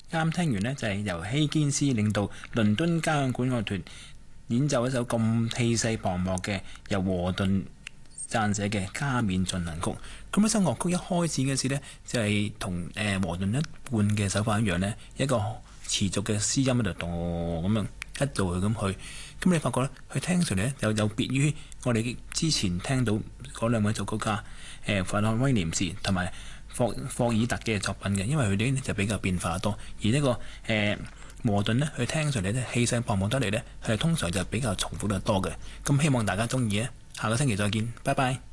啱聽完呢，就係由希堅斯領導倫敦交響管樂團演奏一首咁氣勢磅礴嘅由和頓撰寫嘅加冕進行曲。咁呢首樂曲一開始嘅時呢，就係同和頓一貫嘅手法一樣呢，一個持續嘅絲音喺度度咁樣一路咁去。咁你發覺呢，佢聽上嚟呢，有別於我哋之前聽到嗰兩位作曲家弗洛威廉士同埋霍爾特嘅作品嘅，因為佢哋就比較變化多。而呢個和頓呢，佢聽上嚟呢，氣勢磅礴得嚟呢，佢通常就比較重複得多嘅。咁希望大家中意啊！下個星期再見，拜拜。